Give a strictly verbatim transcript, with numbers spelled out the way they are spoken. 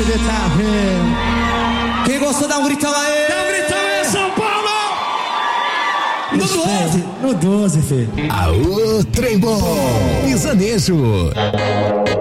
tá vendo? Quem gostou, dá um gritão aí! Dá um gritão aí, São Paulo! No doze! No doze, filho. Aô, trem bom! Pisanejo.